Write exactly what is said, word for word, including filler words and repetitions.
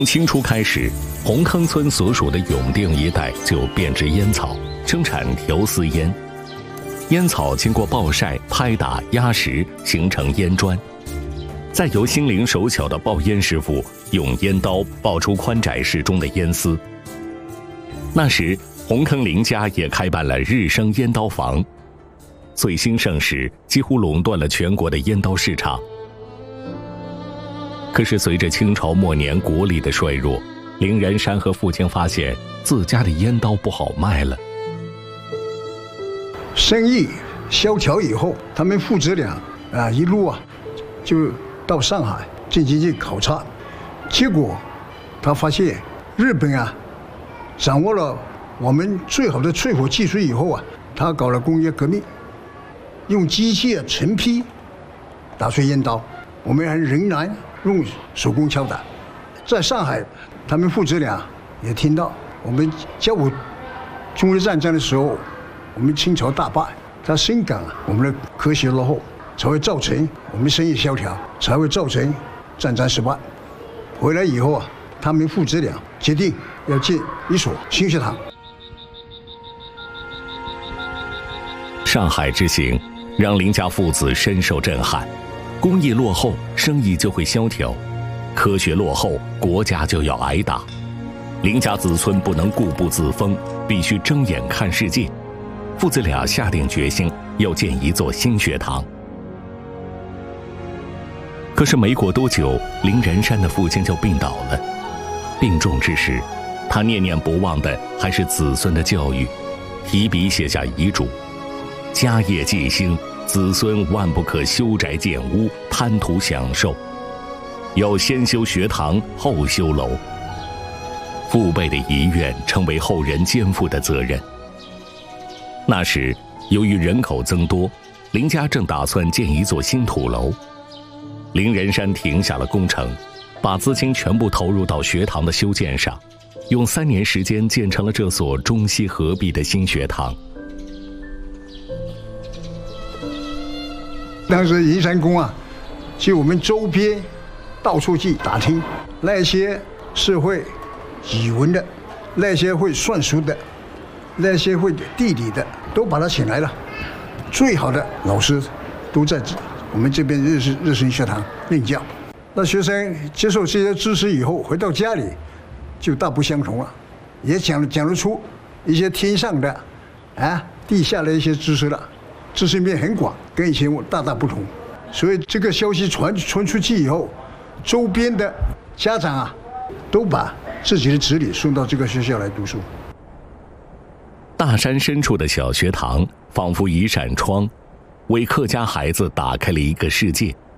清初开始，红坑村所属的永定一带就变植烟草，生产条丝烟。烟草经过暴晒、拍打、压实，形成烟砖，再由心灵手巧的爆烟师傅用烟刀爆出宽窄适中的烟丝。那时，红坑林家也开办了日升烟刀房，最兴盛时几乎垄断了全国的烟刀市场。可是随着清朝末年国力的衰弱，林仁山和父亲发现自家的烟刀不好卖了。 生意萧条以后，他们父子俩啊一路啊就到上海进行去考察，结果他发现日本啊掌握了我们最好的淬火技术以后啊，他搞了工业革命，用机器啊成批打出烟刀，我们还仍然用手工敲打。在上海，他们父子俩也听到我们甲午中日战争的时候，我们清朝大败，他深感我们的科学落后，才会造成我们生意萧条，才会造成战争失败。回来以后啊，他们父子俩决定要建一所新学堂。 上海之行让林家父子深受震撼。工艺落后，生意就会萧条；科学落后，国家就要挨打。林家子孙不能固步自封，必须睁眼看世界。父子俩下定决心要建一座新学堂。可是没过多久，林仁山的父亲就病倒了。病重之时，他念念不忘的还是子孙的教育，提笔写下遗嘱：家业继兴，子孙万不可修宅建屋，贪图享受，要先修学堂，后修楼。父辈的遗愿成为后人肩负的责任。那时，由于人口增多，林家正打算建一座新土楼。林仁山停下了工程，把资金全部投入到学堂的修建上，用三年时间建成了这所中西合璧的新学堂。 当时银山宫啊，就我们周边到处去打听，那些是会语文的，那些会算术的，那些会地理的，都把他请来了。最好的老师都在我们这边日日日升学堂任教。那学生接受这些知识以后，回到家里就大不相同了，也讲讲得出一些天上的啊、地下的一些知识了。知识面很广，跟以前大大不同。所以这个消息传传出去以后，周边的家长啊，都把自己的子女送到这个学校来读书。 大山深处的小学堂，仿佛一扇窗，为客家孩子打开了一个世界。